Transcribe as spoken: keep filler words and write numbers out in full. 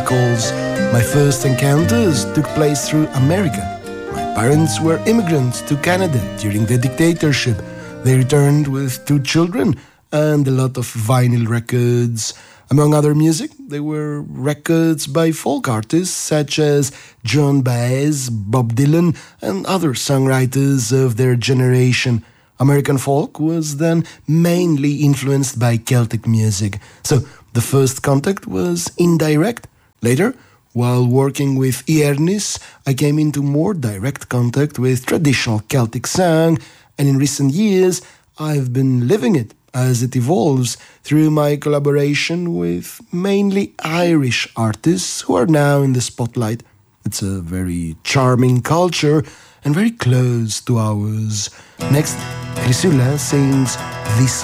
recalls, my first encounters took place through America. My parents were immigrants to Canada during the dictatorship. They returned with two children and a lot of vinyl records. Among other music, there were records by folk artists such as Joan Baez, Bob Dylan, and other songwriters of their generation. American folk was then mainly influenced by Celtic music. So the first contact was indirect. Later, while working with Iernis, I came into more direct contact with traditional Celtic song, and in recent years, I've been living it as it evolves through my collaboration with mainly Irish artists who are now in the spotlight. It's a very charming culture and very close to ours. Next, Chrysula sings This